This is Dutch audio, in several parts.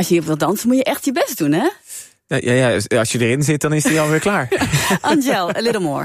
Als je hier wilt dansen, moet je echt je best doen, hè? Ja, als je erin zit, dan is die alweer klaar. Angel, a little more.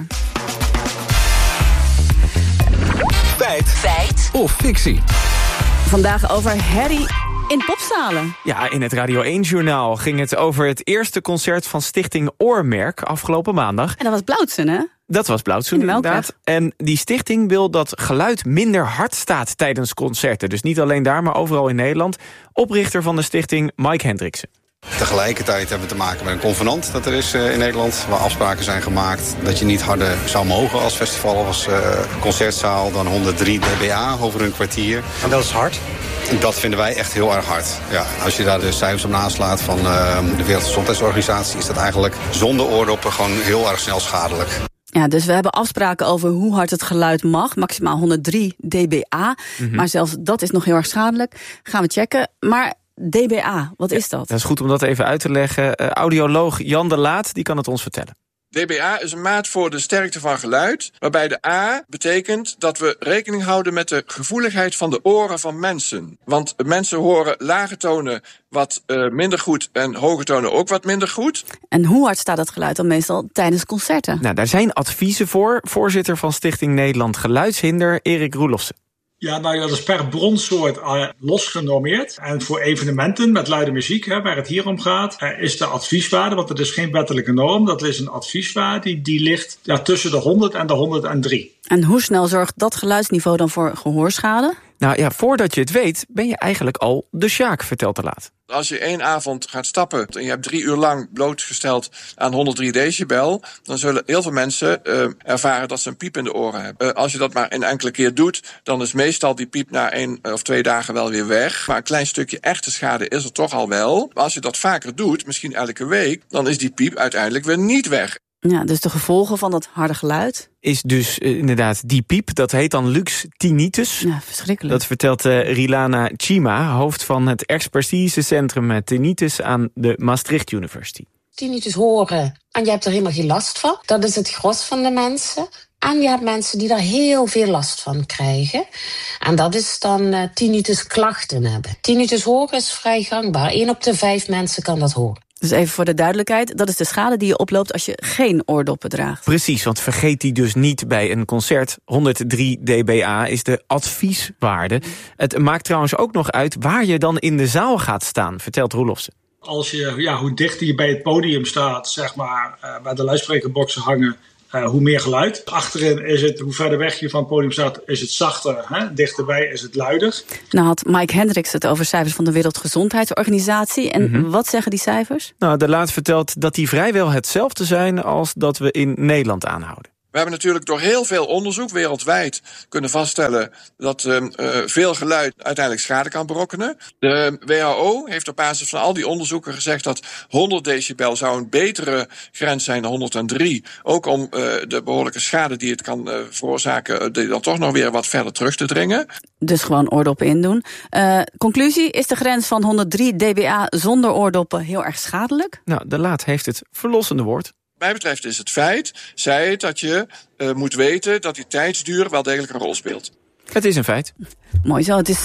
Feit of fictie? Vandaag over herrie in popzalen. Ja, in het Radio 1-journaal ging het over het eerste concert van Stichting Oormerk afgelopen maandag. En dat was Blauwtsen, hè? Dat was Blauwtsen, inderdaad. En die stichting wil dat geluid minder hard staat tijdens concerten. Dus niet alleen daar, maar overal in Nederland. Oprichter van de stichting, Mike Hendriksen. Tegelijkertijd hebben we te maken met een convenant dat er is in Nederland, waar afspraken zijn gemaakt dat je niet harder zou mogen als festival of als concertzaal dan 103 dBA over een kwartier. En dat is hard? Dat vinden wij echt heel erg hard. Ja, als je daar de cijfers op naslaat van de Wereldgezondheidsorganisatie, is dat eigenlijk zonder oordoppen gewoon heel erg snel schadelijk. Ja, dus we hebben afspraken over hoe hard het geluid mag. Maximaal 103 dBA. Maar zelfs dat is nog heel erg schadelijk. Gaan we checken. Maar dBA, wat is dat? Dat is goed om dat even uit te leggen. Audioloog Jan de Laat, die kan het ons vertellen. dBA is een maat voor de sterkte van geluid, waarbij de A betekent dat we rekening houden met de gevoeligheid van de oren van mensen. Want mensen horen lage tonen wat minder goed en hoge tonen ook wat minder goed. En hoe hard staat dat geluid dan meestal tijdens concerten? Nou, daar zijn adviezen voor. Voorzitter van Stichting Nederland Geluidshinder, Erik Roelofsen. Ja, nou ja, dat is per bronsoort losgenormeerd. En voor evenementen met luide muziek, waar het hier om gaat, is de advieswaarde, want het is geen wettelijke norm, dat is een advieswaarde, die ligt tussen de 100 en de 103. En hoe snel zorgt dat geluidsniveau dan voor gehoorschade? Nou ja, voordat je het weet, ben je eigenlijk al de Sjaak, vertelt de Laat. Als je 1 avond gaat stappen en je hebt 3 uur lang blootgesteld aan 103 decibel, dan zullen heel veel mensen ervaren dat ze een piep in de oren hebben. Als je dat maar een enkele keer doet, dan is meestal die piep na 1 of 2 dagen wel weer weg. Maar een klein stukje echte schade is er toch al wel. Maar als je dat vaker doet, misschien elke week, dan is die piep uiteindelijk weer niet weg. Ja, dus de gevolgen van dat harde geluid is dus inderdaad die piep. Dat heet dan lux tinnitus. Ja, verschrikkelijk. Dat vertelt Rilana Chima, hoofd van het expertisecentrum tinnitus aan de Maastricht University. Tinnitus horen en je hebt er helemaal geen last van. Dat is het gros van de mensen. En je hebt mensen die daar heel veel last van krijgen. En dat is dan tinnitus klachten hebben. Tinnitus horen is vrij gangbaar. 1 op de 5 mensen kan dat horen. Dus even voor de duidelijkheid, dat is de schade die je oploopt als je geen oordoppen draagt. Precies, want vergeet die dus niet bij een concert. 103 dBA is de advieswaarde. Het maakt trouwens ook nog uit waar je dan in de zaal gaat staan, vertelt Roelofsen. Als je, hoe dichter je bij het podium staat, zeg maar, waar de luidsprekerboxen hangen, hoe meer geluid. Achterin is het, hoe verder weg je van het podium staat, is het zachter. Hè? Dichterbij is het luider. Nou had Mike Hendricks het over cijfers van de Wereldgezondheidsorganisatie. En wat zeggen die cijfers? Nou, de Laat vertelt dat die vrijwel hetzelfde zijn als dat we in Nederland aanhouden. We hebben natuurlijk door heel veel onderzoek wereldwijd kunnen vaststellen dat veel geluid uiteindelijk schade kan berokkenen. De WHO heeft op basis van al die onderzoeken gezegd dat 100 decibel zou een betere grens zijn dan 103. Ook om de behoorlijke schade die het kan veroorzaken, dan toch nog weer wat verder terug te dringen. Dus gewoon oordoppen indoen. Conclusie, is de grens van 103 dBA zonder oordoppen heel erg schadelijk? Nou, de Laat heeft het verlossende woord. Wat mij betreft is het feit, zei het, dat je moet weten dat die tijdsduur wel degelijk een rol speelt. Het is een feit. Mooi zo, het is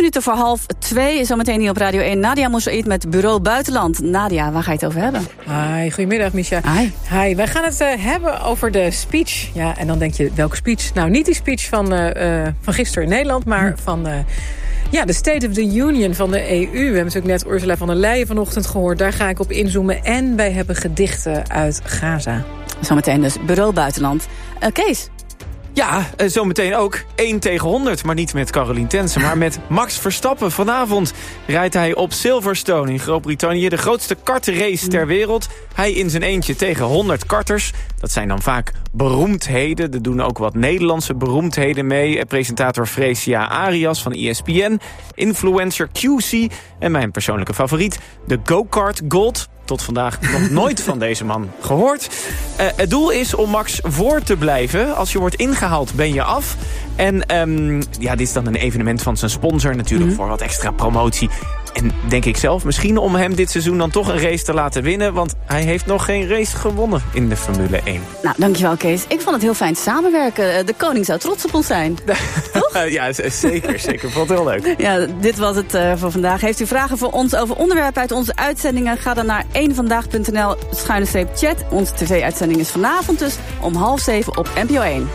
2:06. Zometeen hier op Radio 1. Nadia Moussaïd met Bureau Buitenland. Nadia, waar ga je het over hebben? Hi, goedemiddag Misha. Hi, wij gaan het hebben over de speech. Ja, en dan denk je, welke speech? Nou, niet die speech van gisteren in Nederland, maar van de State of the Union van de EU. We hebben natuurlijk net Ursula von der Leyen vanochtend gehoord. Daar ga ik op inzoomen. En wij hebben gedichten uit Gaza. Zometeen dus Bureau Buitenland. Kees? Ja, zometeen ook 1 tegen 100. Maar niet met Caroline Tensen, maar met Max Verstappen. Vanavond rijdt hij op Silverstone in Groot-Brittannië. De grootste kartrace ter wereld. Hij in zijn eentje tegen 100 karters. Dat zijn dan vaak beroemdheden. Er doen ook wat Nederlandse beroemdheden mee. Presentator Fresia Arias van ESPN. Influencer QC. En mijn persoonlijke favoriet, de Go-Kart Gold. Tot vandaag nog nooit van deze man gehoord. Het doel is om Max voor te blijven. Als je wordt ingehaald, ben je af. En dit is dan een evenement van zijn sponsor. Natuurlijk voor wat extra promotie. En denk ik zelf, misschien om hem dit seizoen dan toch een race te laten winnen. Want hij heeft nog geen race gewonnen in de Formule 1. Nou, dankjewel Kees. Ik vond het heel fijn samenwerken. De koning zou trots op ons zijn. Toch? Ja, zeker. Ik vond het heel leuk. Ja, dit was het voor vandaag. Heeft u vragen voor ons over onderwerpen uit onze uitzendingen? Ga dan naar eenvandaag.nl/chat. Onze tv-uitzending is vanavond dus om 6:30 op NPO 1.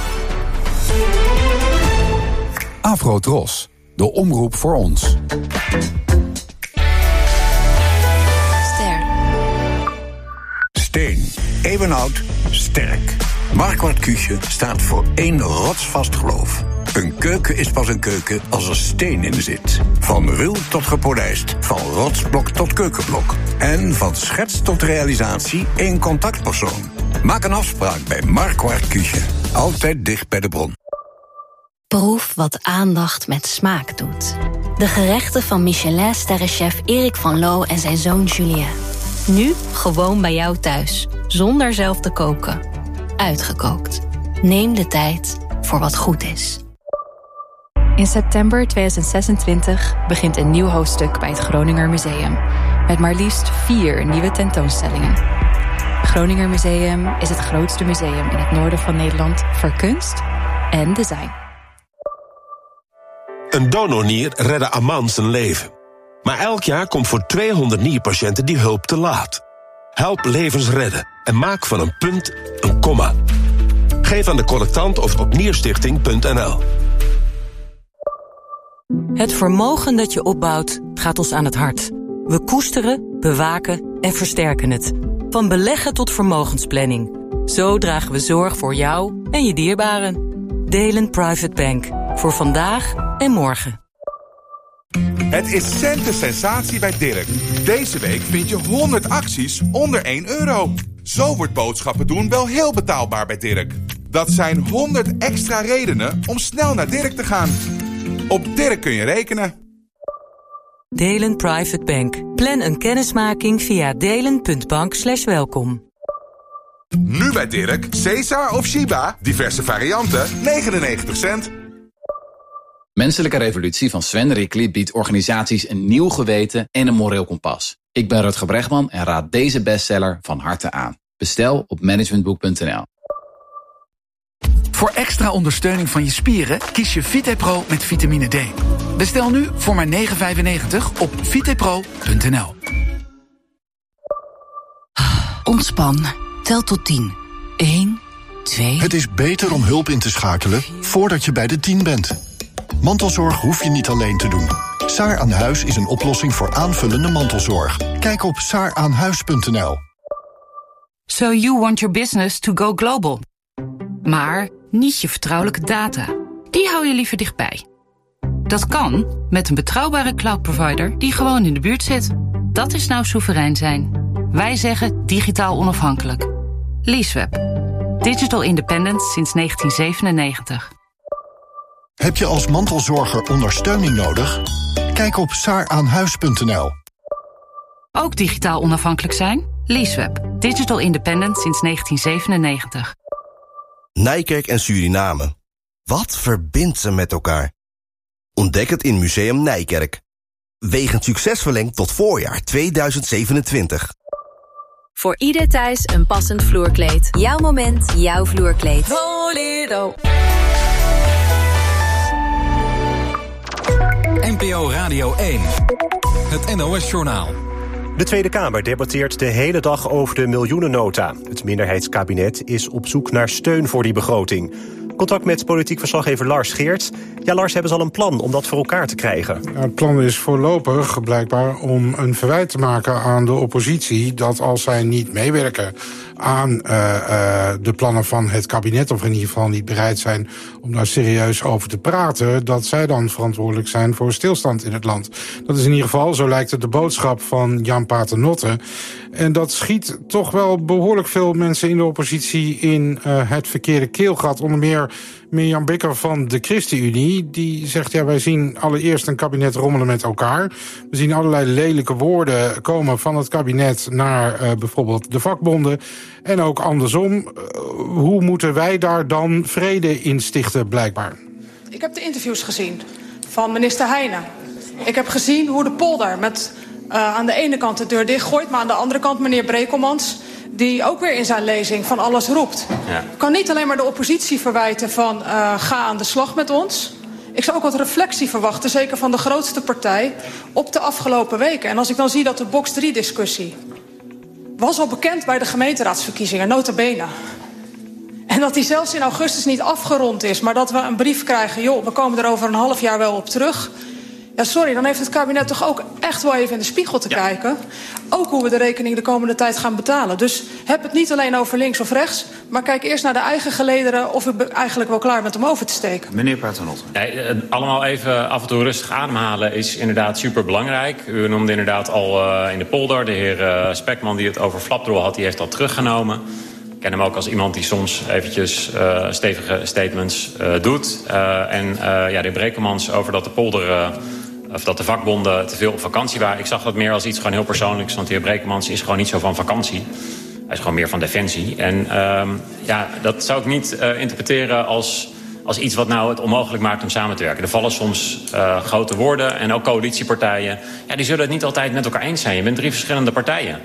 Afro-Tros, de omroep voor ons. Steen, eeuwenoud, sterk. Marquardt Küche staat voor één rotsvast geloof. Een keuken is pas een keuken als er steen in zit. Van ruw tot gepolijst, van rotsblok tot keukenblok. En van schets tot realisatie één contactpersoon. Maak een afspraak bij Marquardt Küche. Altijd dicht bij de bron. Proef wat aandacht met smaak doet. De gerechten van Michelin-sterrenchef Erik van Loo en zijn zoon Julien. Nu gewoon bij jou thuis, zonder zelf te koken. Uitgekookt. Neem de tijd voor wat goed is. In september 2026 begint een nieuw hoofdstuk bij het Groninger Museum. Met maar liefst 4 nieuwe tentoonstellingen. Het Groninger Museum is het grootste museum in het noorden van Nederland voor kunst en design. Een donornier redde Aman zijn leven. Maar elk jaar komt voor 200 nierpatiënten die hulp te laat. Help levens redden en maak van een punt een komma. Geef aan de collectant of op nierstichting.nl. Het vermogen dat je opbouwt gaat ons aan het hart. We koesteren, bewaken en versterken het. Van beleggen tot vermogensplanning. Zo dragen we zorg voor jou en je dierbaren. Delen Private Bank. Voor vandaag en morgen. Het is cent de sensatie bij Dirk. Deze week vind je 100 acties onder €1. Zo wordt boodschappen doen wel heel betaalbaar bij Dirk. Dat zijn 100 extra redenen om snel naar Dirk te gaan. Op Dirk kun je rekenen. Delen Private Bank. Plan een kennismaking via delen.bank/welkom. Nu bij Dirk, Caesar of Shiba, diverse varianten, 99 cent. Menselijke Revolutie van Sven Rickly biedt organisaties een nieuw geweten en een moreel kompas. Ik ben Rutger Bregman en raad deze bestseller van harte aan. Bestel op managementboek.nl. Voor extra ondersteuning van je spieren kies je VitePro met vitamine D. Bestel nu voor maar €9,95 op vitepro.nl. Ontspan. Tel tot 10. 1, 2... Het is beter om hulp in te schakelen voordat je bij de 10 bent. Mantelzorg hoef je niet alleen te doen. Saar aan Huis is een oplossing voor aanvullende mantelzorg. Kijk op saaraanhuis.nl. So you want your business to go global. Maar niet je vertrouwelijke data. Die hou je liever dichtbij. Dat kan met een betrouwbare cloud-provider die gewoon in de buurt zit. Dat is nou soeverein zijn. Wij zeggen digitaal onafhankelijk. Leaseweb. Digital independent sinds 1997. Heb je als mantelzorger ondersteuning nodig? Kijk op saaraanhuis.nl. Ook digitaal onafhankelijk zijn? Leaseweb. Digital independent sinds 1997. Nijkerk en Suriname. Wat verbindt ze met elkaar? Ontdek het in Museum Nijkerk. Wegend succes verlengd tot voorjaar 2027. Voor ieder thuis een passend vloerkleed. Jouw moment, jouw vloerkleed. Bolero. NPO Radio 1. Het NOS-journaal. De Tweede Kamer debatteert de hele dag over de miljoenennota. Het minderheidskabinet is op zoek naar steun voor die begroting. Contact met politiek verslaggever Lars Geerts. Ja, Lars, hebben ze al een plan om dat voor elkaar te krijgen? Het plan is voorlopig blijkbaar om een verwijt te maken aan de oppositie dat als zij niet meewerken aan de plannen van het kabinet, of in ieder geval niet bereid zijn om daar serieus over te praten, dat zij dan verantwoordelijk zijn voor stilstand in het land. Dat is in ieder geval, zo lijkt het, de boodschap van Jan Paternotte. En dat schiet toch wel behoorlijk veel mensen in de oppositie in het verkeerde keelgat. Onder meer Mirjam Bikker van de ChristenUnie. Die zegt, ja, wij zien allereerst een kabinet rommelen met elkaar. We zien allerlei lelijke woorden komen van het kabinet naar bijvoorbeeld de vakbonden. En ook andersom. Hoe moeten wij daar dan vrede in stichten, blijkbaar? Ik heb de interviews gezien van minister Heijnen. Ik heb gezien hoe de polder met aan de ene kant de deur dichtgooit, maar aan de andere kant meneer Brekelmans, die ook weer in zijn lezing van alles roept. Ja. Ik kan niet alleen maar de oppositie verwijten van ga aan de slag met ons. Ik zou ook wat reflectie verwachten, zeker van de grootste partij, op de afgelopen weken. En als ik dan zie dat de box 3-discussie was al bekend bij de gemeenteraadsverkiezingen, nota bene. En dat die zelfs in augustus niet afgerond is, maar dat we een brief krijgen, joh, we komen er over een half jaar wel op terug. Ja, sorry, dan heeft het kabinet toch ook echt wel even in de spiegel te kijken. Ook hoe we de rekening de komende tijd gaan betalen. Dus heb het niet alleen over links of rechts, maar kijk eerst naar de eigen gelederen of u eigenlijk wel klaar bent om over te steken. Meneer Paternotte. Nee, allemaal even af en toe rustig ademhalen is inderdaad superbelangrijk. U noemde inderdaad al in de polder de heer Spekman die het over flapdrol had, die heeft dat teruggenomen. Ik ken hem ook als iemand die soms eventjes stevige statements doet. De heer Brekelmans over dat de polder of dat de vakbonden te veel op vakantie waren. Ik zag dat meer als iets gewoon heel persoonlijks, want de heer Brekelmans is gewoon niet zo van vakantie. Hij is gewoon meer van defensie. En dat zou ik niet interpreteren als iets wat nou het onmogelijk maakt om samen te werken. Er vallen soms grote woorden en ook coalitiepartijen. Ja, die zullen het niet altijd met elkaar eens zijn. Je bent 3 verschillende partijen.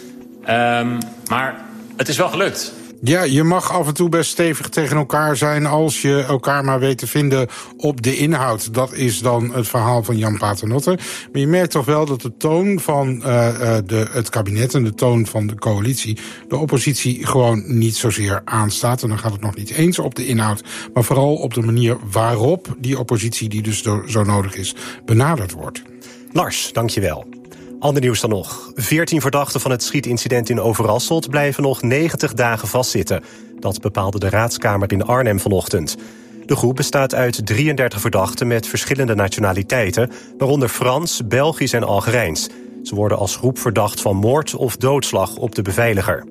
Maar het is wel gelukt. Ja, je mag af en toe best stevig tegen elkaar zijn als je elkaar maar weet te vinden op de inhoud. Dat is dan het verhaal van Jan Paternotte. Maar je merkt toch wel dat de toon van het kabinet en de toon van de coalitie, de oppositie gewoon niet zozeer aanstaat. En dan gaat het nog niet eens op de inhoud, maar vooral op de manier waarop die oppositie, die dus zo nodig is, benaderd wordt. Lars, dankjewel. Ander nieuws dan nog. 14 verdachten van het schietincident in Overasselt blijven nog 90 dagen vastzitten. Dat bepaalde de Raadskamer in Arnhem vanochtend. De groep bestaat uit 33 verdachten met verschillende nationaliteiten, waaronder Frans, Belgisch en Algerijns. Ze worden als groep verdacht van moord of doodslag op de beveiliger.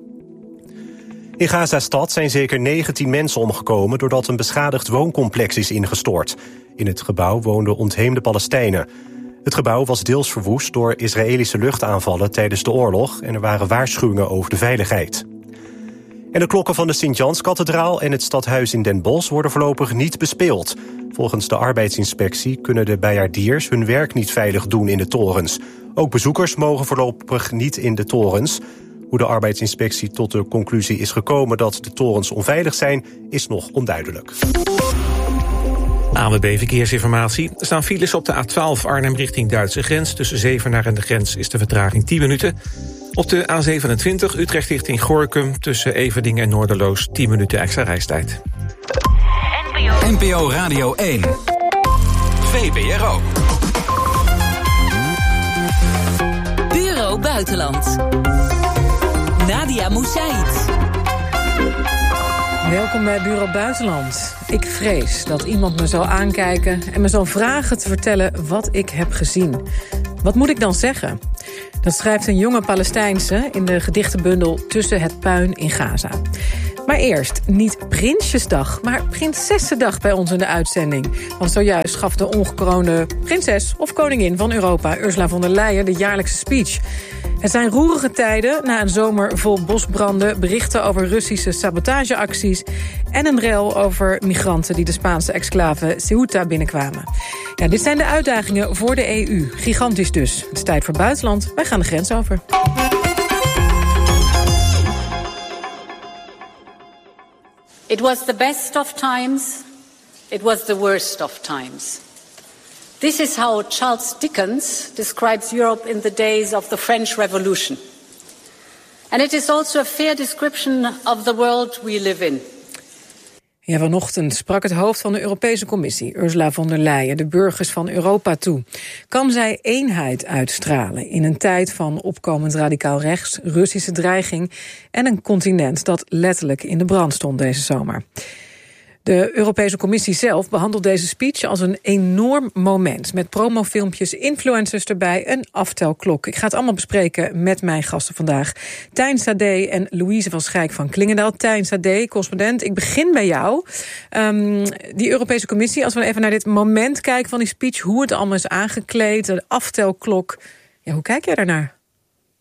In Gaza-stad zijn zeker 19 mensen omgekomen doordat een beschadigd wooncomplex is ingestort. In het gebouw woonden ontheemde Palestijnen. Het gebouw was deels verwoest door Israëlische luchtaanvallen tijdens de oorlog en er waren waarschuwingen over de veiligheid. En de klokken van de Sint-Janskathedraal en het stadhuis in Den Bosch worden voorlopig niet bespeeld. Volgens de arbeidsinspectie kunnen de bijaardiers hun werk niet veilig doen in de torens. Ook bezoekers mogen voorlopig niet in de torens. Hoe de arbeidsinspectie tot de conclusie is gekomen dat de torens onveilig zijn, is nog onduidelijk. ANWB Verkeersinformatie. Er staan files op de A12 Arnhem richting Duitse grens. Tussen Zevenaar en de grens is de vertraging 10 minuten. Op de A27 Utrecht richting Gorinchem tussen Everdingen en Noorderloos 10 minuten extra reistijd. NPO Radio 1. VPRO. Bureau Buitenland. Nadia Moussaïd. Welkom bij Bureau Buitenland. Ik vrees dat iemand me zal aankijken en me zal vragen te vertellen wat ik heb gezien. Wat moet ik dan zeggen? Dat schrijft een jonge Palestijnse in de gedichtenbundel Tussen het puin in Gaza. Maar eerst niet Prinsjesdag, maar Prinsessendag bij ons in de uitzending. Want zojuist gaf de ongekroonde prinses of koningin van Europa, Ursula von der Leyen, de jaarlijkse speech. Het zijn roerige tijden na een zomer vol bosbranden, berichten over Russische sabotageacties en een rel over migranten die de Spaanse exclave Ceuta binnenkwamen. Ja, dit zijn de uitdagingen voor de EU. Gigantisch dus. Het is tijd voor buitenland. Wij gaan de grens over. It was the best of times. It was the worst of times. This is how Charles Dickens describes Europe in the days of the French Revolution. And it is also a fair description of the world we live in. Ja, vanochtend sprak het hoofd van de Europese Commissie, Ursula von der Leyen, de burgers van Europa toe. Kan zij eenheid uitstralen in een tijd van opkomend radicaal rechts, Russische dreiging en een continent dat letterlijk in de brand stond deze zomer? De Europese Commissie zelf behandelt deze speech als een enorm moment. Met promofilmpjes, influencers erbij, een aftelklok. Ik ga het allemaal bespreken met mijn gasten vandaag. Tijn Sade en Louise van Schijk van Klingendaal. Tijn Sade, correspondent. Ik begin bij jou. Die Europese Commissie, als we even naar dit moment kijken van die speech, hoe het allemaal is aangekleed, de aftelklok. Ja, hoe kijk jij daarnaar?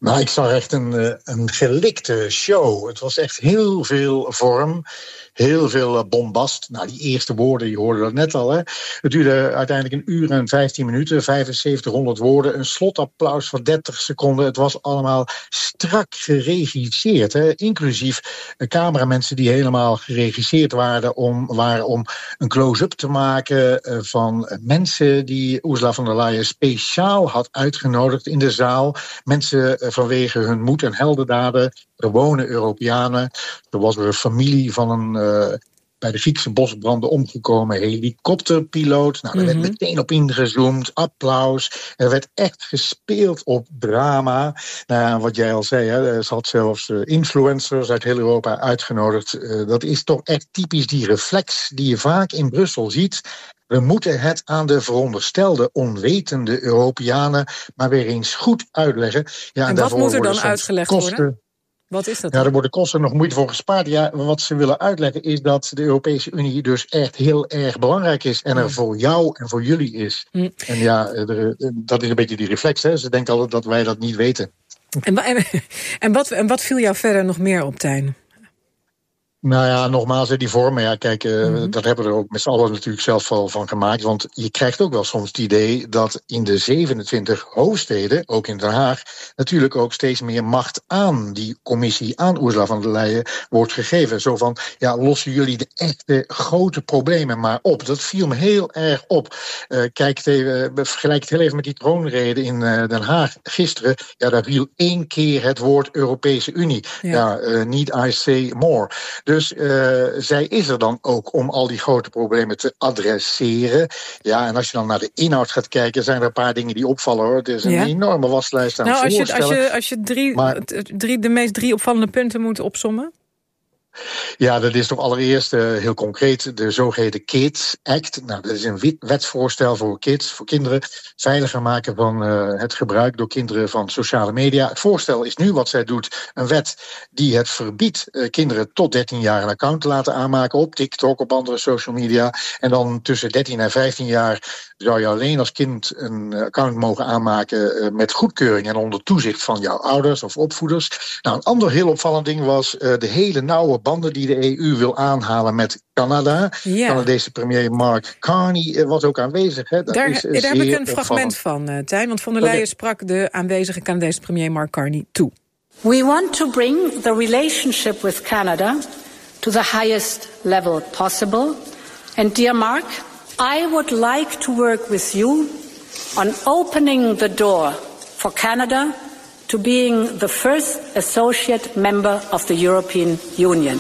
Nou, ik zag echt een gelikte show. Het was echt heel veel vorm. Heel veel bombast. Nou, die eerste woorden, je hoorde dat net al. Hè? Het duurde uiteindelijk 1 uur en 15 minuten, 7500 woorden. Een slotapplaus van 30 seconden. Het was allemaal strak geregisseerd. Hè? Inclusief cameramensen die helemaal geregisseerd waren om een close-up te maken van mensen die Ursula von der Leyen speciaal had uitgenodigd in de zaal. Mensen vanwege hun moed en heldendaden. Gewone Europeanen. Er was er een familie van een bij de Griekse bosbranden omgekomen helikopterpiloot. Nou, er werd meteen op ingezoomd, applaus. Er werd echt gespeeld op drama. Nou, wat jij al zei, hè, ze had zelfs influencers uit heel Europa uitgenodigd. Dat is toch echt typisch die reflex die je vaak in Brussel ziet. We moeten het aan de veronderstelde onwetende Europeanen maar weer eens goed uitleggen. Ja, en wat moet er dan uitgelegd worden? Wat is dat? Ja, er worden kosten nog moeite voor gespaard. Ja, wat ze willen uitleggen is dat de Europese Unie dus echt heel erg belangrijk is. En er voor jou en voor jullie is. En ja, dat is een beetje die reflex. Hè. Ze denken altijd dat wij dat niet weten. En wat viel jou verder nog meer op, Tijn? Nou ja, nogmaals, die vormen. Ja, kijk, dat hebben we er ook met z'n allen natuurlijk zelf wel van gemaakt. Want je krijgt ook wel soms het idee dat in de 27 hoofdsteden, ook in Den Haag, natuurlijk ook steeds meer macht aan die commissie, aan Ursula von der Leyen, wordt gegeven. Zo van, ja, lossen jullie de echte grote problemen maar op. Dat viel me heel erg op. Vergelijk het heel even met die troonrede in Den Haag gisteren. Ja, daar viel 1 keer het woord Europese Unie. Ja, need I say more. Dus zij is er dan ook om al die grote problemen te adresseren. Ja, en als je dan naar de inhoud gaat kijken, zijn er een paar dingen die opvallen, hoor. Het is een enorme waslijst aan voorstellen. Als je de meest 3 opvallende punten moet opsommen? Ja, dat is toch allereerst heel concreet de zogeheten Kids Act. Nou, dat is een wetsvoorstel voor kinderen. Veiliger maken van het gebruik door kinderen van sociale media. Het voorstel is nu wat zij doet, een wet die het verbiedt kinderen tot 13 jaar een account te laten aanmaken op TikTok, op andere social media. En dan tussen 13 en 15 jaar zou je alleen als kind een account mogen aanmaken met goedkeuring en onder toezicht van jouw ouders of opvoeders. Nou, een ander heel opvallend ding was de hele nauwe banden die de EU wil aanhalen met Canada. Ja. Canadese premier Mark Carney was ook aanwezig. Hè. Daar heb ik een fragment van, Tijn. Want von der Leyen sprak de aanwezige Canadese premier Mark Carney toe. We want to bring the relationship with Canada to the highest level possible. And dear Mark, I would like to work with you on opening the door for Canada to being the first associate member of the European Union.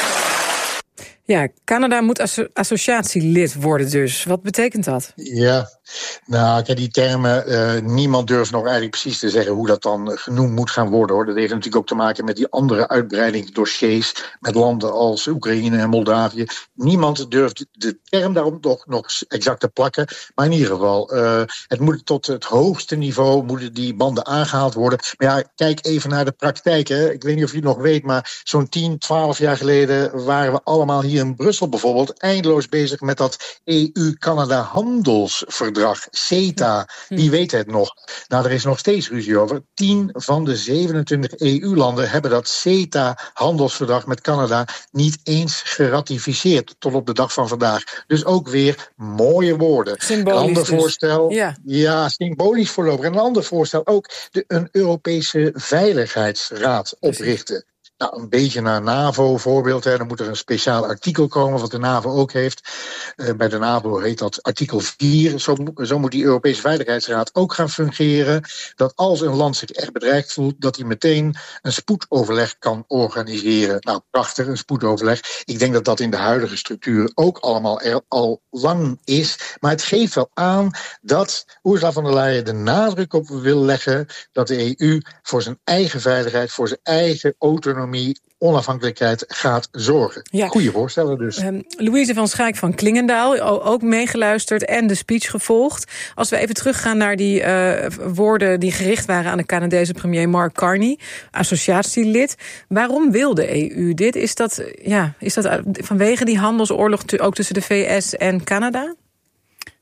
Ja, Canada moet associatielid worden dus. Wat betekent dat? Ja, nou, kijk, die termen, niemand durft nog eigenlijk precies te zeggen hoe dat dan genoemd moet gaan worden, hoor. Dat heeft natuurlijk ook te maken met die andere uitbreidingsdossiers met landen als Oekraïne en Moldavië. Niemand durft de term daarom toch nog exact te plakken. Maar in ieder geval, het moet tot het hoogste niveau, moeten die banden aangehaald worden. Maar ja, kijk even naar de praktijk, hè. Ik weet niet of je het nog weet, maar zo'n 10, 12 jaar geleden waren we allemaal hier in Brussel bijvoorbeeld eindeloos bezig met dat EU-Canada handelsverdrag, CETA. Wie weet het nog? Nou, er is nog steeds ruzie over. 10 van de 27 EU-landen hebben dat CETA-handelsverdrag met Canada niet eens geratificeerd tot op de dag van vandaag. Dus ook weer mooie woorden. Symbolisch een ander voorstel, dus. ja, symbolisch voorlopig. En een ander voorstel ook een Europese Veiligheidsraad oprichten. Nou, een beetje naar NAVO-voorbeeld. Dan moet er een speciaal artikel komen, wat de NAVO ook heeft. Bij de NAVO heet dat artikel 4. Zo moet die Europese Veiligheidsraad ook gaan fungeren. Dat als een land zich echt bedreigd voelt, dat hij meteen een spoedoverleg kan organiseren. Nou, prachtig, een spoedoverleg. Ik denk dat dat in de huidige structuur ook allemaal er al lang is. Maar het geeft wel aan dat Ursula von der Leyen de nadruk op wil leggen dat de EU voor zijn eigen veiligheid, voor zijn eigen autonomie, onafhankelijkheid gaat zorgen. Ja. Goeie voorstellen dus. Louise van Schaik van Klingendaal, ook meegeluisterd en de speech gevolgd. Als we even teruggaan naar die woorden die gericht waren aan de Canadese premier Mark Carney, associatielid. Waarom wil de EU dit? Is dat vanwege die handelsoorlog ook tussen de VS en Canada?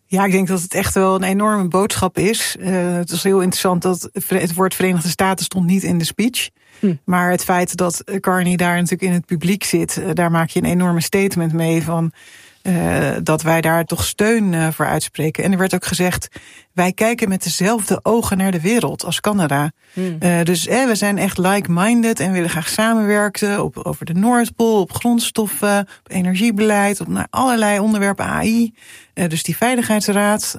Ja, ik denk dat het echt wel een enorme boodschap is. Het is heel interessant dat het woord Verenigde Staten stond niet in de speech. Maar het feit dat Carney daar natuurlijk in het publiek zit, daar maak je een enorme statement mee van dat wij daar toch steun voor uitspreken. En er werd ook gezegd, wij kijken met dezelfde ogen naar de wereld als Canada. Dus we zijn echt like-minded en willen graag samenwerken over de Noordpool, op grondstoffen, op energiebeleid, op allerlei onderwerpen, AI. Dus die Veiligheidsraad.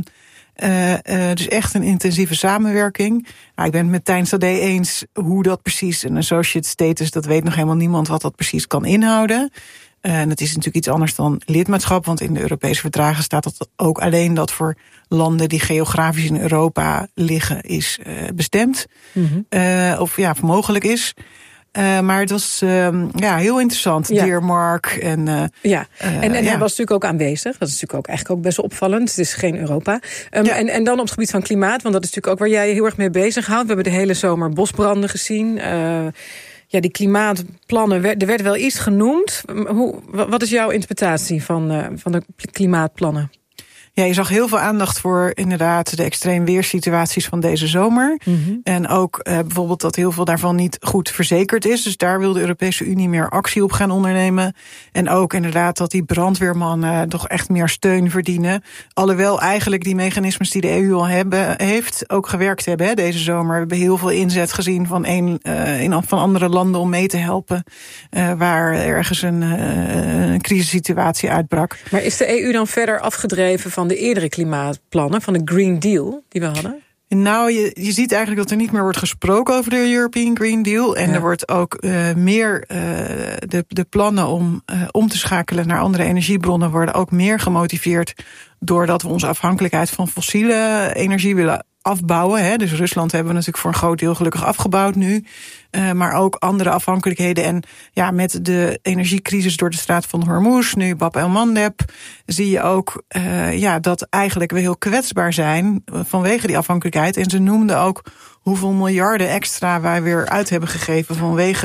Dus echt een intensieve samenwerking. Nou, ik ben het met Tijn Sade eens hoe dat precies, een associate status, dat weet nog helemaal niemand wat dat precies kan inhouden. En het is natuurlijk iets anders dan lidmaatschap, want in de Europese verdragen staat dat ook alleen dat voor landen die geografisch in Europa liggen is bestemd. Of mogelijk is. Maar het was heel interessant. Ja. Dear Mark. En hij was natuurlijk ook aanwezig. Dat is natuurlijk ook eigenlijk ook best wel opvallend. Het is geen Europa. En dan op het gebied van klimaat, want dat is natuurlijk ook waar jij je heel erg mee bezighoudt. We hebben de hele zomer bosbranden gezien. Die klimaatplannen, er werd wel iets genoemd. Wat is jouw interpretatie van de klimaatplannen? Ja, je zag heel veel aandacht voor inderdaad de extreem weersituaties van deze zomer. En ook bijvoorbeeld dat heel veel daarvan niet goed verzekerd is. Dus daar wil de Europese Unie meer actie op gaan ondernemen. En ook inderdaad dat die brandweermannen toch echt meer steun verdienen. Alhoewel eigenlijk die mechanismes die de EU al heeft ook gewerkt hebben deze zomer. We hebben heel veel inzet gezien van andere landen om mee te helpen. Waar ergens een crisissituatie uitbrak. Maar is de EU dan verder afgedreven van de eerdere klimaatplannen, van de Green Deal die we hadden? Nou, je ziet eigenlijk dat er niet meer wordt gesproken over de European Green Deal. En er wordt ook meer de plannen om te schakelen naar andere energiebronnen worden ook meer gemotiveerd doordat we onze afhankelijkheid van fossiele energie willen afbouwen. Dus Rusland hebben we natuurlijk voor een groot deel gelukkig afgebouwd nu. Maar ook andere afhankelijkheden. En met de energiecrisis door de straat van Hormuz, nu Bab el-Mandeb, zie je ook dat eigenlijk we heel kwetsbaar zijn vanwege die afhankelijkheid. En ze noemden ook hoeveel miljarden extra wij weer uit hebben gegeven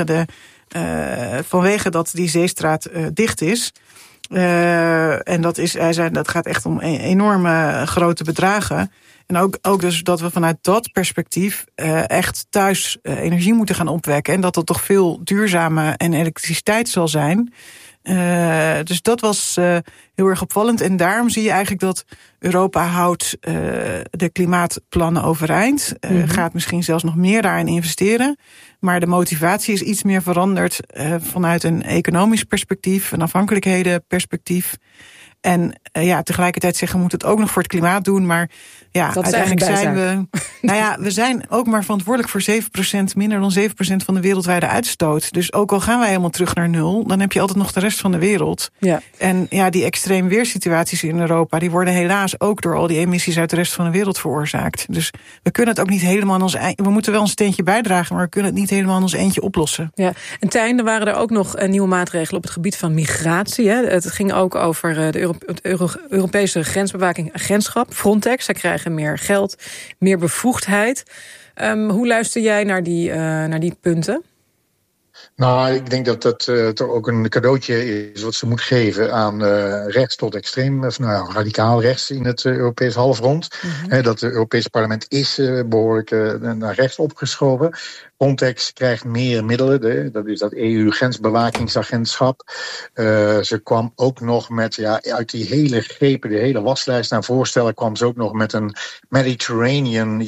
vanwege dat die zeestraat dicht is. En dat gaat echt om enorme grote bedragen. En ook dus dat we vanuit dat perspectief echt thuis energie moeten gaan opwekken. En dat dat toch veel duurzame en elektriciteit zal zijn. Dus dat was heel erg opvallend. En daarom zie je eigenlijk dat Europa houdt de klimaatplannen overeind. Gaat misschien zelfs nog meer daarin investeren. Maar de motivatie is iets meer veranderd vanuit een economisch perspectief, een afhankelijkheden-perspectief. En tegelijkertijd zeggen we moeten het ook nog voor het klimaat doen. Maar dat uiteindelijk zijn we zijn ook maar verantwoordelijk voor 7%, minder dan 7% van de wereldwijde uitstoot. Dus ook al gaan wij helemaal terug naar 0, dan heb je altijd nog de rest van de wereld. Ja. En die extreem weersituaties in Europa, die worden helaas ook door al die emissies uit de rest van de wereld veroorzaakt. Dus we kunnen het ook niet helemaal in ons eentje. We moeten wel een steentje bijdragen, maar we kunnen het niet helemaal in ons eentje oplossen. Ja. En Tijn, er waren er ook nog nieuwe maatregelen op het gebied van migratie. Hè? Het ging ook over het Europese grensbewakingagentschap, Frontex. Zij krijgen meer geld, meer bevoegdheid. Hoe luister jij naar die punten? Nou, ik denk dat dat toch ook een cadeautje is wat ze moet geven aan rechts tot extreem, radicaal rechts in het Europees halfrond. Dat het Europese parlement is behoorlijk naar rechts opgeschoven. Frontex krijgt meer middelen, dat is dat EU-grensbewakingsagentschap. Ze kwam ook nog met, uit die hele grepen, de hele waslijst aan voorstellen, kwam ze ook nog met een Mediterranean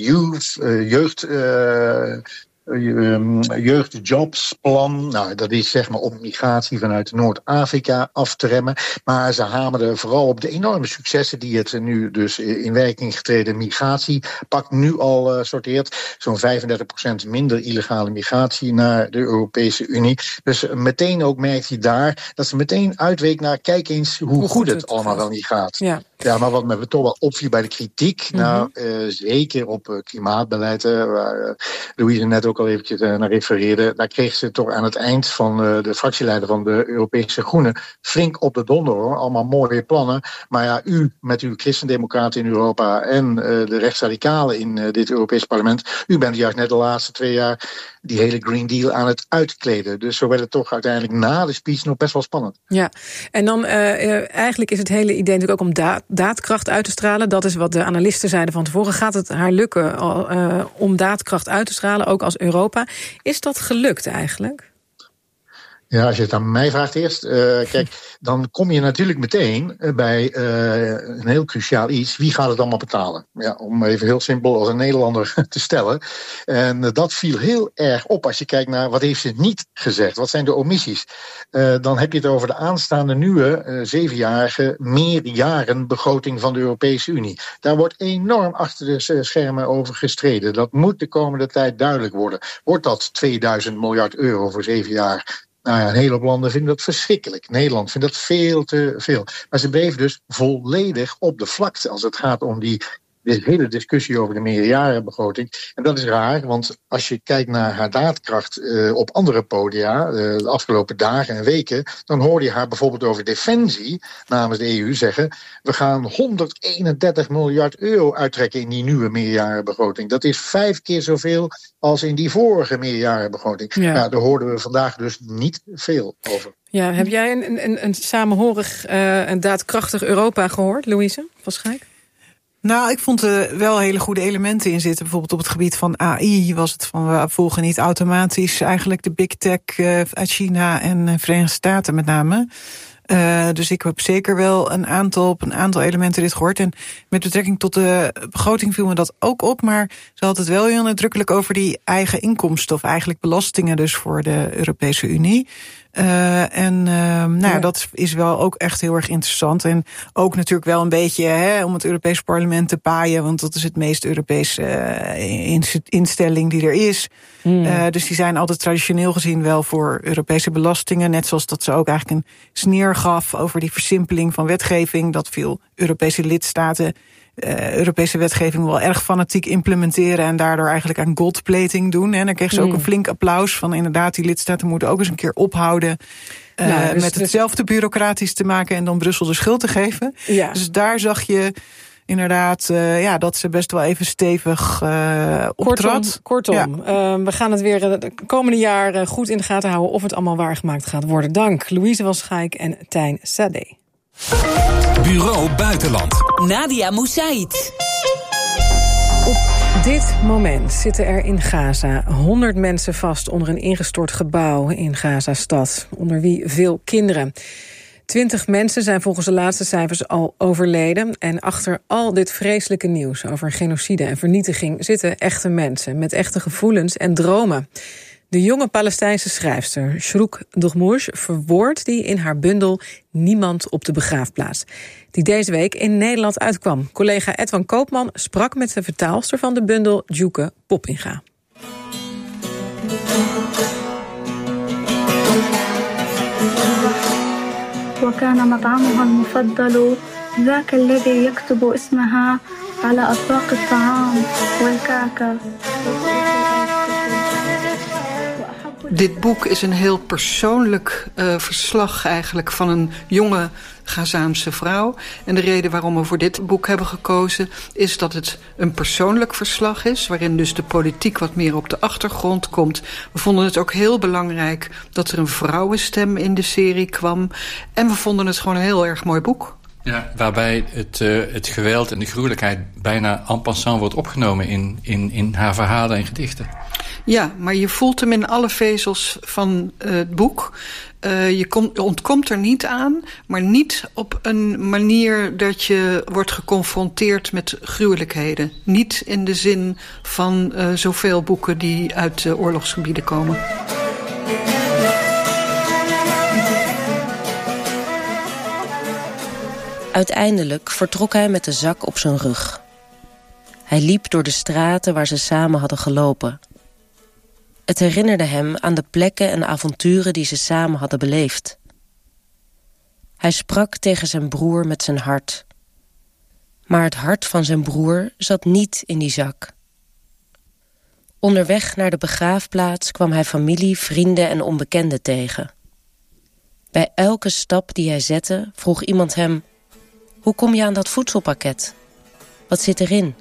jeugdjobsplan. Nou, dat is zeg maar om migratie vanuit Noord-Afrika af te remmen. Maar ze hamerden vooral op de enorme successen die het nu dus in werking getreden migratiepact nu al sorteert. Zo'n 35% minder illegale migratie naar de Europese Unie. Dus meteen ook merkt hij daar dat ze meteen uitweek naar kijk eens hoe goed het allemaal wel niet gaat. Ja, maar wat me toch wel opviel bij de kritiek, zeker op klimaatbeleid, waar Louise net ook al eventjes naar refereerde, daar kreeg ze toch aan het eind van de fractieleider van de Europese Groenen flink op de donder, hoor. Allemaal mooie plannen. Maar u met uw christendemocraten in Europa en de rechtsradicalen in dit Europese parlement, u bent juist net de laatste 2 jaar die hele Green Deal aan het uitkleden. Dus zo werd het toch uiteindelijk na de speech nog best wel spannend. Ja, en dan eigenlijk is het hele idee natuurlijk ook om daadkracht uit te stralen. Dat is wat de analisten zeiden van tevoren. Gaat het haar lukken om daadkracht uit te stralen, ook als Europa? Is dat gelukt eigenlijk? Ja, als je het aan mij vraagt eerst. Kijk, dan kom je natuurlijk meteen bij een heel cruciaal iets. Wie gaat het allemaal betalen? Ja, om even heel simpel als een Nederlander te stellen. En dat viel heel erg op als je kijkt naar wat heeft ze niet gezegd. Wat zijn de omissies? Dan heb je het over de aanstaande nieuwe 7-jarige meerjarenbegroting van de Europese Unie. Daar wordt enorm achter de schermen over gestreden. Dat moet de komende tijd duidelijk worden. Wordt dat 2000 miljard euro voor 7 jaar? Nou ja, een hele hoop landen vinden dat verschrikkelijk. Nederland vindt dat veel te veel. Maar ze bleef dus volledig op de vlakte als het gaat om die hele discussie over de meerjarenbegroting. En dat is raar, want als je kijkt naar haar daadkracht op andere podia de afgelopen dagen en weken, dan hoorde je haar bijvoorbeeld over defensie namens de EU zeggen: we gaan 131 miljard euro uittrekken in die nieuwe meerjarenbegroting. Dat is 5 keer zoveel als in die vorige meerjarenbegroting. Ja. Nou, daar hoorden we vandaag dus niet veel over. Ja, heb jij een samenhorig en daadkrachtig Europa gehoord, Louise van Schaik? Nou, ik vond er wel hele goede elementen in zitten. Bijvoorbeeld op het gebied van AI was het van we volgen niet automatisch eigenlijk de big tech uit China en Verenigde Staten met name. Dus ik heb zeker wel een aantal elementen dit gehoord. En met betrekking tot de begroting viel me dat ook op. Maar ze had het wel heel nadrukkelijk over die eigen inkomsten, of eigenlijk belastingen dus voor de Europese Unie. Dat is wel ook echt heel erg interessant. En ook natuurlijk wel een beetje om het Europese parlement te paaien, want dat is het meest Europese instelling die er is. Dus die zijn altijd traditioneel gezien wel voor Europese belastingen. Net zoals dat ze ook eigenlijk een sneer gaf over die versimpeling van wetgeving. Dat veel Europese lidstaten Europese wetgeving wel erg fanatiek implementeren en daardoor eigenlijk aan goldplating doen. En dan kreeg ze ook een flink applaus van inderdaad, die lidstaten moeten ook eens een keer ophouden met hetzelfde bureaucratisch te maken en dan Brussel de schuld te geven. Ja. Dus daar zag je inderdaad dat ze best wel even stevig optrad. Kortom, we gaan het weer de komende jaar goed in de gaten houden of het allemaal waargemaakt gaat worden. Dank Louise van Schaik en Tijn Sade. Bureau Buitenland. Nadia Moussaïd. Op dit moment zitten er in Gaza 100 mensen vast onder een ingestort gebouw in Gaza-stad, onder wie veel kinderen. 20 mensen zijn volgens de laatste cijfers al overleden. En achter al dit vreselijke nieuws over genocide en vernietiging zitten echte mensen met echte gevoelens en dromen. De jonge Palestijnse schrijfster Shrouk Dougmouch verwoordt die in haar bundel Niemand op de begraafplaats, die deze week in Nederland uitkwam. Collega Edwan Koopman sprak met de vertaalster van de bundel, Djoeke Poppinga. وكان مطعمها المفضل ذاك الذي يكتب اسمها على أطباق الطعام والكعكة. Dit boek is een heel persoonlijk verslag eigenlijk van een jonge Gazaanse vrouw. En de reden waarom we voor dit boek hebben gekozen is dat het een persoonlijk verslag is, waarin dus de politiek wat meer op de achtergrond komt. We vonden het ook heel belangrijk dat er een vrouwenstem in de serie kwam. En we vonden het gewoon een heel erg mooi boek. Ja, waarbij het geweld en de gruwelijkheid bijna en passant wordt opgenomen in haar verhalen en gedichten. Ja, maar je voelt hem in alle vezels van het boek. Je ontkomt er niet aan, maar niet op een manier dat je wordt geconfronteerd met gruwelijkheden. Niet in de zin van zoveel boeken die uit oorlogsgebieden komen. Uiteindelijk vertrok hij met de zak op zijn rug. Hij liep door de straten waar ze samen hadden gelopen. Het herinnerde hem aan de plekken en avonturen die ze samen hadden beleefd. Hij sprak tegen zijn broer met zijn hart. Maar het hart van zijn broer zat niet in die zak. Onderweg naar de begraafplaats kwam hij familie, vrienden en onbekenden tegen. Bij elke stap die hij zette vroeg iemand hem: hoe kom je aan dat voedselpakket? Wat zit erin?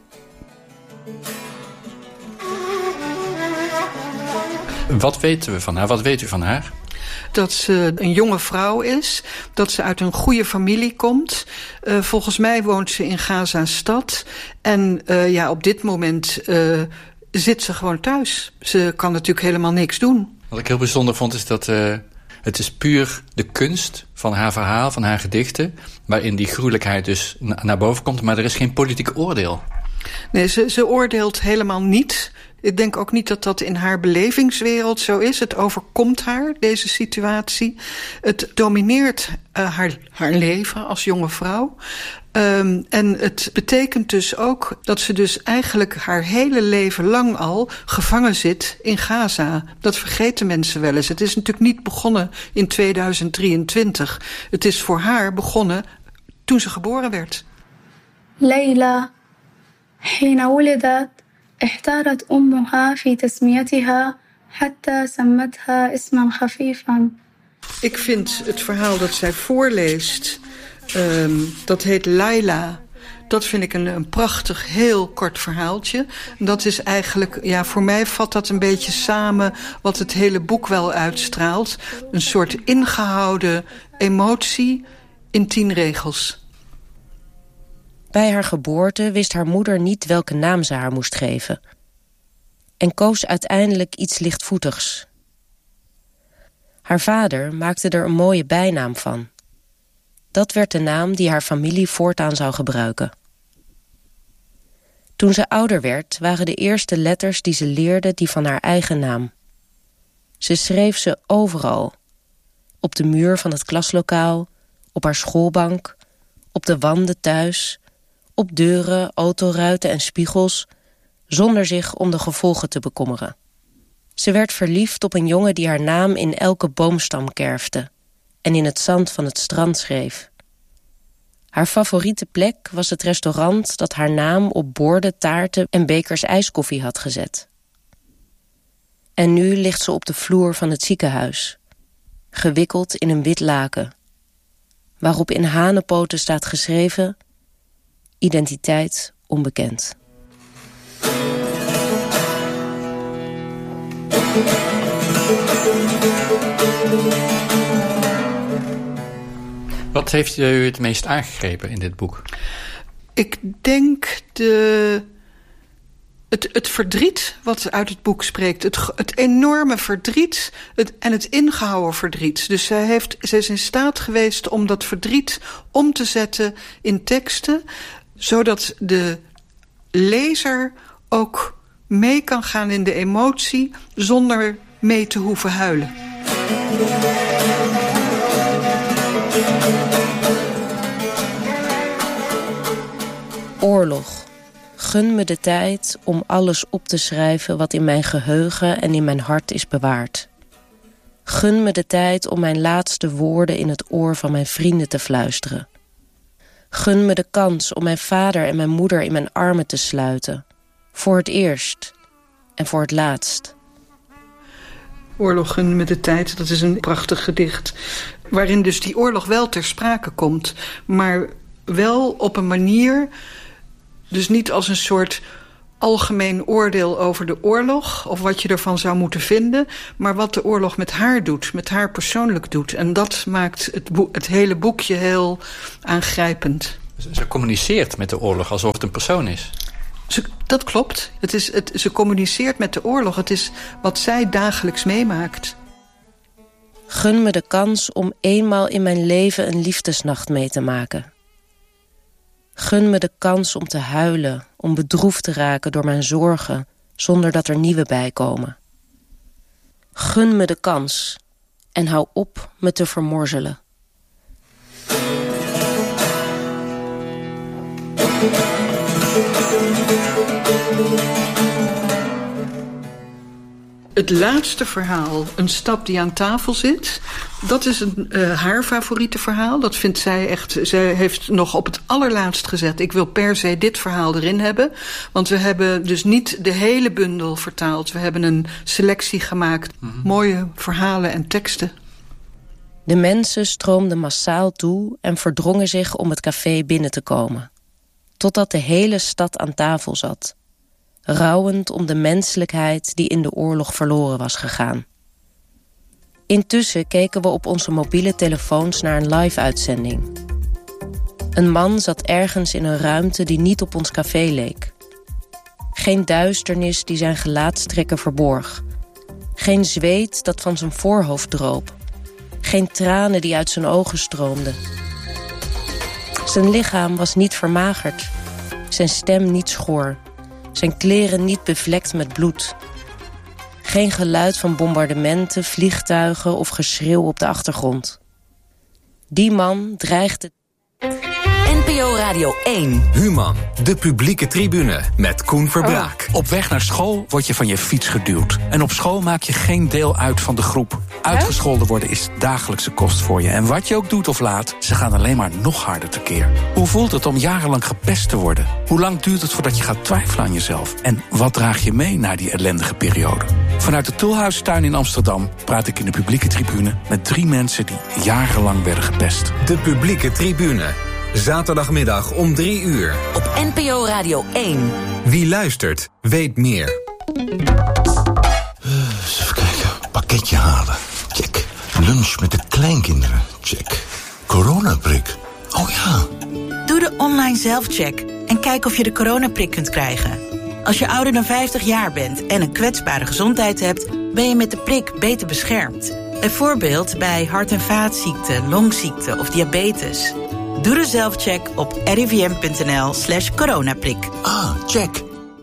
Wat weten we van haar? Wat weet u van haar? dat ze een jonge vrouw is, dat ze uit een goede familie komt. Volgens mij woont ze in Gaza-stad. En op dit moment zit ze gewoon thuis. Ze kan natuurlijk helemaal niks doen. Wat ik heel bijzonder vond is dat het is puur de kunst van haar verhaal, van haar gedichten, waarin die gruwelijkheid dus naar boven komt, maar er is geen politiek oordeel. Nee, ze oordeelt helemaal niet. Ik denk ook niet dat dat in haar belevingswereld zo is. Het overkomt haar, deze situatie. Het domineert haar leven als jonge vrouw. En het betekent dus ook dat ze dus eigenlijk haar hele leven lang al gevangen zit in Gaza. Dat vergeten mensen wel eens. Het is natuurlijk niet begonnen in 2023. Het is voor haar begonnen toen ze geboren werd. Leila, حين ولدت احتارت أمها في تسميتها حتى سمتها اسما خفيفا. Ik vind het verhaal dat zij voorleest, dat heet Laila. Dat vind ik een prachtig, heel kort verhaaltje. Dat is eigenlijk, voor mij vat dat een beetje samen wat het hele boek wel uitstraalt. Een soort ingehouden emotie in 10 regels. Bij haar geboorte wist haar moeder niet welke naam ze haar moest geven. En koos uiteindelijk iets lichtvoetigs. Haar vader maakte er een mooie bijnaam van. Dat werd de naam die haar familie voortaan zou gebruiken. Toen ze ouder werd, waren de eerste letters die ze leerde die van haar eigen naam. Ze schreef ze overal. Op de muur van het klaslokaal, op haar schoolbank, op de wanden thuis, op deuren, autoruiten en spiegels, zonder zich om de gevolgen te bekommeren. Ze werd verliefd op een jongen die haar naam in elke boomstam kerfde en in het zand van het strand schreef. Haar favoriete plek was het restaurant dat haar naam op borden, taarten en bekers ijskoffie had gezet. En nu ligt ze op de vloer van het ziekenhuis, gewikkeld in een wit laken, waarop in hanenpoten staat geschreven: identiteit onbekend. Wat heeft u het meest aangegrepen in dit boek? Ik denk het verdriet wat uit het boek spreekt. Het enorme verdriet en het ingehouden verdriet. Dus zij is in staat geweest om dat verdriet om te zetten in teksten, zodat de lezer ook mee kan gaan in de emotie zonder mee te hoeven huilen. Oorlog. Gun me de tijd om alles op te schrijven wat in mijn geheugen en in mijn hart is bewaard. Gun me de tijd om mijn laatste woorden in het oor van mijn vrienden te fluisteren. Gun me de kans om mijn vader en mijn moeder in mijn armen te sluiten. Voor het eerst en voor het laatst. Oorlog, gun me de tijd, dat is een prachtig gedicht. Waarin dus die oorlog wel ter sprake komt. Maar wel op een manier, dus niet als een soort algemeen oordeel over de oorlog, of wat je ervan zou moeten vinden, maar wat de oorlog met haar doet, met haar persoonlijk doet. En dat maakt het hele boekje heel aangrijpend. Ze communiceert met de oorlog alsof het een persoon is. Dat klopt. Ze communiceert met de oorlog. Het is wat zij dagelijks meemaakt. Gun me de kans om eenmaal in mijn leven een liefdesnacht mee te maken. Gun me de kans om te huilen, om bedroefd te raken door mijn zorgen, zonder dat er nieuwe bij komen. Gun me de kans en hou op me te vermorzelen. Het laatste verhaal, Een stap die aan tafel zit, dat is haar favoriete verhaal. Dat vindt zij echt. Zij heeft nog op het allerlaatst gezegd: ik wil per se dit verhaal erin hebben. Want we hebben dus niet de hele bundel vertaald. We hebben een selectie gemaakt. Mooie verhalen en teksten. De mensen stroomden massaal toe en verdrongen zich om het café binnen te komen. Totdat de hele stad aan tafel zat. Rouwend om de menselijkheid die in de oorlog verloren was gegaan. Intussen keken we op onze mobiele telefoons naar een live-uitzending. Een man zat ergens in een ruimte die niet op ons café leek. Geen duisternis die zijn gelaatstrekken verborg. Geen zweet dat van zijn voorhoofd droop. Geen tranen die uit zijn ogen stroomden. Zijn lichaam was niet vermagerd. Zijn stem niet schor. Zijn kleren niet bevlekt met bloed. Geen geluid van bombardementen, vliegtuigen of geschreeuw op de achtergrond. Die man dreigde... NPO Radio 1. Human, de publieke tribune met Koen Verbraak. Op weg naar school word je van je fiets geduwd. En op school maak je geen deel uit van de groep. Uitgescholden worden is dagelijkse kost voor je. En wat je ook doet of laat, ze gaan alleen maar nog harder tekeer. Hoe voelt het om jarenlang gepest te worden? Hoe lang duurt het voordat je gaat twijfelen aan jezelf? En wat draag je mee na die ellendige periode? Vanuit de Tulhuistuin in Amsterdam praat ik in de publieke tribune met 3 mensen die jarenlang werden gepest. De publieke tribune. Zaterdagmiddag om 3 uur. Op NPO Radio 1. Wie luistert, weet meer. Eens even kijken. Pakketje halen. Check. Lunch met de kleinkinderen. Check. Coronaprik. Oh ja. Doe de online zelfcheck en kijk of je de coronaprik kunt krijgen. Als je ouder dan 50 jaar bent en een kwetsbare gezondheid hebt, ben je met de prik beter beschermd. Bijvoorbeeld bij hart- en vaatziekten, longziekte of diabetes. Doe de zelfcheck op rivm.nl/coronaprik. Ah, check.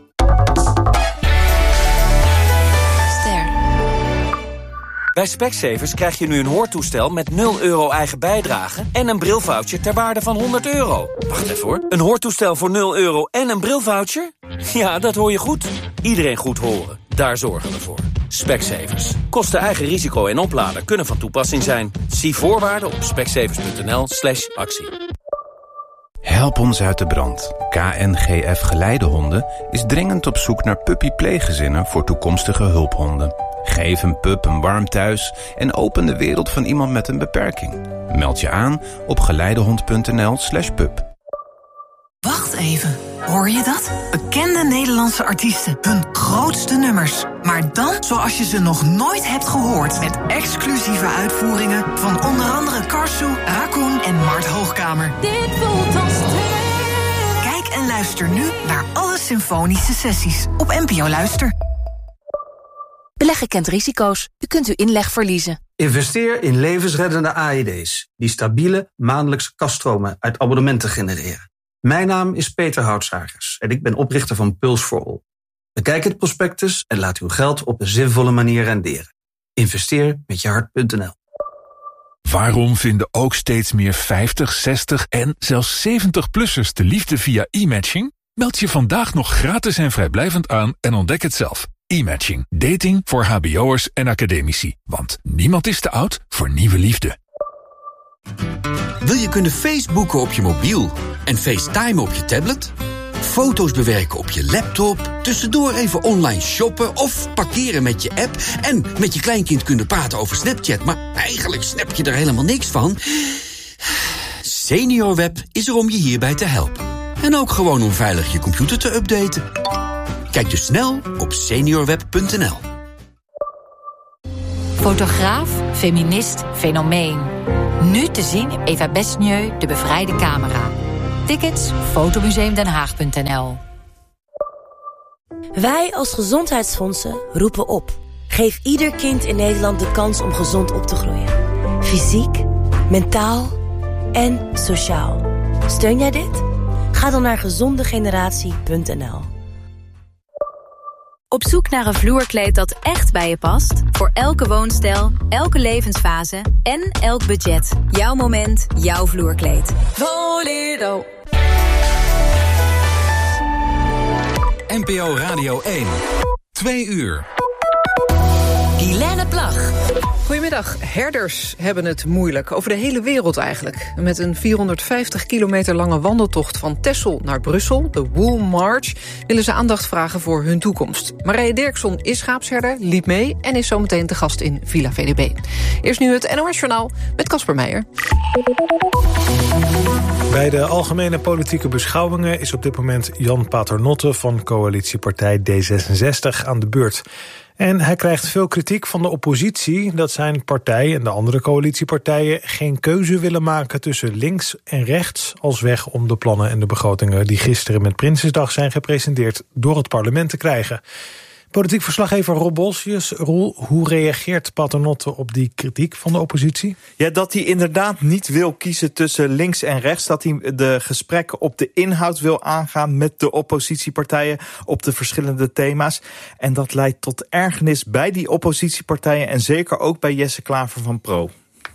Bij Specsavers krijg je nu een hoortoestel met €0 eigen bijdrage en een brilvoucher ter waarde van €100. Wacht even hoor. Een hoortoestel voor €0 en een brilvoucher? Ja, dat hoor je goed. Iedereen goed horen. Daar zorgen we voor. Specsavers. Kosten eigen risico en oplader kunnen van toepassing zijn. Zie voorwaarden op specsavers.nl/actie. Help ons uit de brand. KNGF Geleidehonden is dringend op zoek naar puppypleeggezinnen voor toekomstige hulphonden. Geef een pup een warm thuis en open de wereld van iemand met een beperking. Meld je aan op geleidehond.nl/pup. Wacht even, hoor je dat? Bekende Nederlandse artiesten, hun grootste nummers. Maar dan zoals je ze nog nooit hebt gehoord. Met exclusieve uitvoeringen van onder andere Karsu, Raccoon en Mart Hoogkamer. Dit voelt als Kijk en luister nu naar alle symfonische sessies op NPO Luister. Beleggen kent risico's. U kunt uw inleg verliezen. Investeer in levensreddende AED's... die stabiele maandelijkse kasstromen uit abonnementen genereren. Mijn naam is Peter Houtzagers en ik ben oprichter van Puls for All. Bekijk het prospectus en laat uw geld op een zinvolle manier renderen. Investeer met je hart.nl. Waarom vinden ook steeds meer 50, 60 en zelfs 70-plussers de liefde via e-matching? Meld je vandaag nog gratis en vrijblijvend aan en ontdek het zelf. E-matching. Dating voor hbo'ers en academici. Want niemand is te oud voor nieuwe liefde. Wil je kunnen Facebooken op je mobiel en FaceTime op je tablet? Foto's bewerken op je laptop, tussendoor even online shoppen of parkeren met je app en met je kleinkind kunnen praten over Snapchat, maar eigenlijk snap je er helemaal niks van? SeniorWeb is er om je hierbij te helpen. En ook gewoon om veilig je computer te updaten. Kijk dus snel op seniorweb.nl. Fotograaf, feminist, fenomeen. Nu te zien in Eva Besnieu, De Bevrijde Camera. Tickets, fotomuseumdenhaag.nl. Wij als gezondheidsfondsen roepen op. Geef ieder kind in Nederland de kans om gezond op te groeien. Fysiek, mentaal en sociaal. Steun jij dit? Ga dan naar gezondegeneratie.nl. Op zoek naar een vloerkleed dat echt bij je past? Voor elke woonstijl, elke levensfase en elk budget. Jouw moment, jouw vloerkleed. Voledo. NPO Radio 1. 2 uur. Guilaine Plag. Goedemiddag. Herders hebben het moeilijk. Over de hele wereld eigenlijk. Met een 450 kilometer lange wandeltocht van Texel naar Brussel, de Wool March, willen ze aandacht vragen voor hun toekomst. Marije Dirkson is schaapsherder, liep mee en is zometeen te gast in Villa VDB. Eerst nu het NOS Journaal met Casper Meijer. Bij de algemene politieke beschouwingen is op dit moment Jan Paternotte van coalitiepartij D66 aan de beurt. En hij krijgt veel kritiek van de oppositie dat zijn partij en de andere coalitiepartijen geen keuze willen maken tussen links en rechts als weg om de plannen en de begrotingen die gisteren met Prinsjesdag zijn gepresenteerd door het parlement te krijgen. Politiek verslaggever Roel Bolsius. Roel, hoe reageert Paternotte op die kritiek van de oppositie? Ja, dat hij inderdaad niet wil kiezen tussen links en rechts. Dat hij de gesprekken op de inhoud wil aangaan met de oppositiepartijen op de verschillende thema's. En dat leidt tot ergernis bij die oppositiepartijen en zeker ook bij Jesse Klaver van Pro.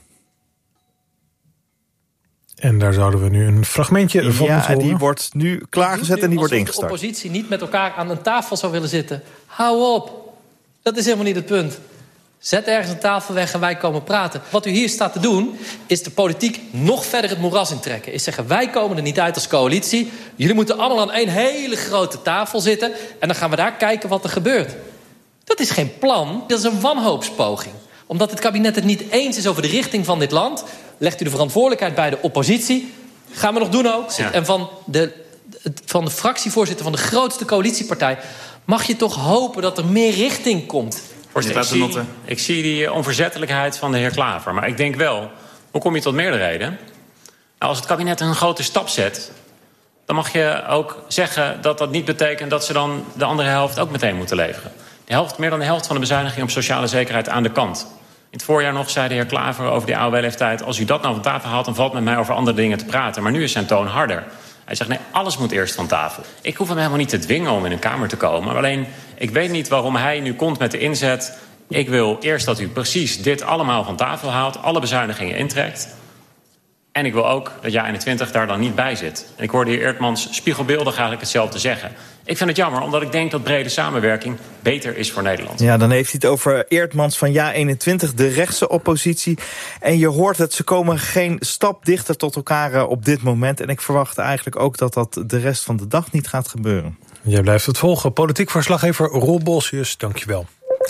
En daar zouden we nu een fragmentje van moeten horen. Ja, die wordt nu klaargezet en die wordt ingestart. Als de oppositie niet met elkaar aan een tafel zou willen zitten. Hou op. Dat is helemaal niet het punt. Zet ergens een tafel weg en wij komen praten. Wat u hier staat te doen, is de politiek nog verder het moeras intrekken. Is zeggen, wij komen er niet uit als coalitie. Jullie moeten allemaal aan één hele grote tafel zitten. En dan gaan we daar kijken wat er gebeurt. Dat is geen plan, dat is een wanhoopspoging. Omdat het kabinet het niet eens is over de richting van dit land, legt u de verantwoordelijkheid bij de oppositie. Gaan we nog doen ook. Ja. En van de fractievoorzitter van de grootste coalitiepartij mag je toch hopen dat er meer richting komt. Voorzitter, ik zie die onverzettelijkheid van de heer Klaver. Maar ik denk wel, hoe kom je tot meerderheden? Nou, als het kabinet een grote stap zet, dan mag je ook zeggen dat dat niet betekent dat ze dan de andere helft ook meteen moeten leveren. Meer dan de helft van de bezuiniging op sociale zekerheid aan de kant. In het voorjaar nog zei de heer Klaver over die AOW-leeftijd, als u dat nou van tafel haalt, dan valt met mij over andere dingen te praten. Maar nu is zijn toon harder. Hij zegt, nee, alles moet eerst van tafel. Ik hoef hem helemaal niet te dwingen om in een Kamer te komen. Alleen, ik weet niet waarom hij nu komt met de inzet, ik wil eerst dat u precies dit allemaal van tafel haalt, alle bezuinigingen intrekt. En ik wil ook dat JA21 daar dan niet bij zit. En ik hoorde de heer Eertmans spiegelbeeldig eigenlijk hetzelfde zeggen. Ik vind het jammer, omdat ik denk dat brede samenwerking beter is voor Nederland. Ja, dan heeft hij het over Eertmans van JA21, de rechtse oppositie. En je hoort het, ze komen geen stap dichter tot elkaar op dit moment. En ik verwacht eigenlijk ook dat dat de rest van de dag niet gaat gebeuren. Jij blijft het volgen. Politiek verslaggever Roel Bolsius, dankjewel.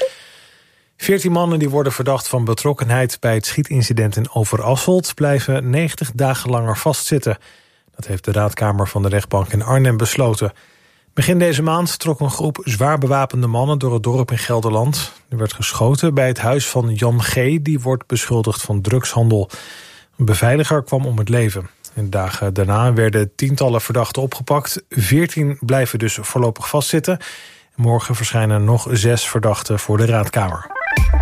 14 mannen die worden verdacht van betrokkenheid bij het schietincident in Overasselt blijven 90 dagen langer vastzitten. Dat heeft de raadkamer van de rechtbank in Arnhem besloten. Begin deze maand trok een groep zwaar bewapende mannen door het dorp in Gelderland. Er werd geschoten bij het huis van Jan G., die wordt beschuldigd van drugshandel. Een beveiliger kwam om het leven. In de dagen daarna werden tientallen verdachten opgepakt. 14 blijven dus voorlopig vastzitten. Morgen verschijnen nog 6 verdachten voor de raadkamer.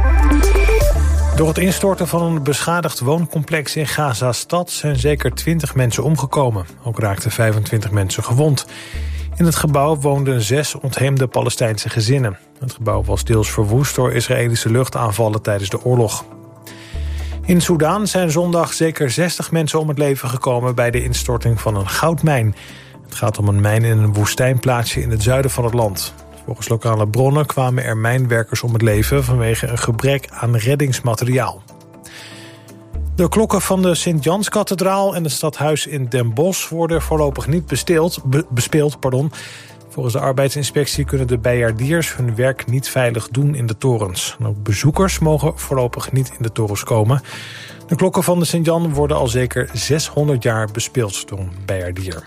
Door het instorten van een beschadigd wooncomplex in Gaza-stad zijn zeker 20 mensen omgekomen. Ook raakten 25 mensen gewond. In het gebouw woonden 6 ontheemde Palestijnse gezinnen. Het gebouw was deels verwoest door Israëlische luchtaanvallen tijdens de oorlog. In Soedan zijn zondag zeker 60 mensen om het leven gekomen bij de instorting van een goudmijn. Het gaat om een mijn in een woestijnplaatsje in het zuiden van het land. Volgens lokale bronnen kwamen er mijnwerkers om het leven vanwege een gebrek aan reddingsmateriaal. De klokken van de Sint-Janskathedraal en het stadhuis in Den Bosch worden voorlopig niet bespeeld. Volgens de arbeidsinspectie kunnen de bijaardiers hun werk niet veilig doen in de torens. En ook bezoekers mogen voorlopig niet in de torens komen. De klokken van de Sint-Jan worden al zeker 600 jaar bespeeld door een bijaardier.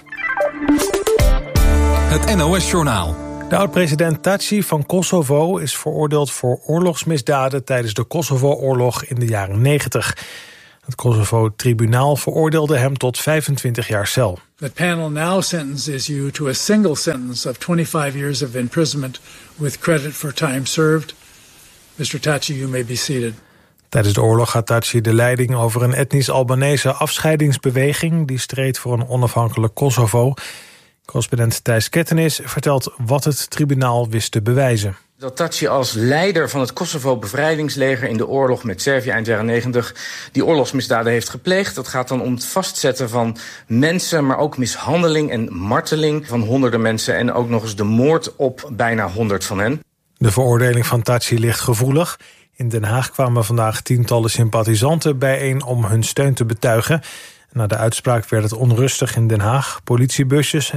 Het NOS-journaal. De oud-president Thaci van Kosovo is veroordeeld voor oorlogsmisdaden tijdens de Kosovo-oorlog in de jaren 90. Het Kosovo-tribunaal veroordeelde hem tot 25 jaar cel. The panel now sentences you to a single sentence of 25 years of imprisonment with credit for time served. Mr. Thaci, you may be seated. Tijdens de oorlog had Thaci de leiding over een etnisch Albanese afscheidingsbeweging die streed voor een onafhankelijk Kosovo. Correspondent Thijs Kettenis vertelt wat het tribunaal wist te bewijzen. Dat Thaci als leider van het Kosovo-bevrijdingsleger in de oorlog met Servië eind jaren 90... die oorlogsmisdaden heeft gepleegd. Dat gaat dan om het vastzetten van mensen, maar ook mishandeling en marteling van honderden mensen. En ook nog eens de moord op bijna 100 van hen. De veroordeling van Thaci ligt gevoelig. In Den Haag kwamen vandaag tientallen sympathisanten bijeen om hun steun te betuigen. Na de uitspraak werd het onrustig in Den Haag. Politiebusjes